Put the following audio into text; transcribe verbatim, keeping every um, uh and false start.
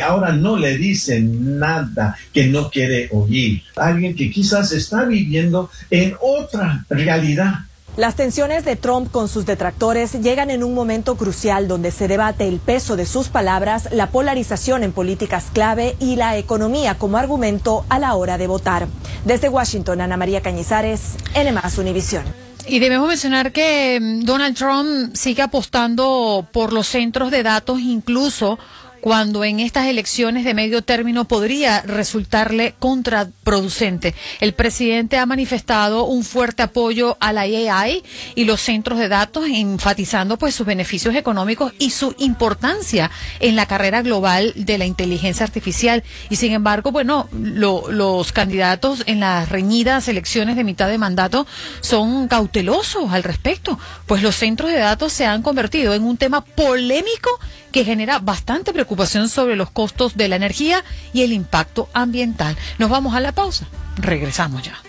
ahora no le dice nada que no quiere oír. Alguien que quizás está viviendo en otra realidad. Las tensiones de Trump con sus detractores llegan en un momento crucial donde se debate el peso de sus palabras, la polarización en políticas clave y la economía como argumento a la hora de votar. Desde Washington, Ana María Cañizares, N más Univisión. Y debemos mencionar que Donald Trump sigue apostando por los centros de datos, incluso cuando en estas elecciones de medio término podría resultarle contraproducente. El presidente ha manifestado un fuerte apoyo a la A I y los centros de datos, enfatizando pues sus beneficios económicos y su importancia en la carrera global de la inteligencia artificial. Y sin embargo, bueno, lo, los candidatos en las reñidas elecciones de mitad de mandato son cautelosos al respecto, pues los centros de datos se han convertido en un tema polémico que genera bastante preocupación sobre los costos de la energía y el impacto ambiental. Nos vamos a la pausa. Regresamos ya.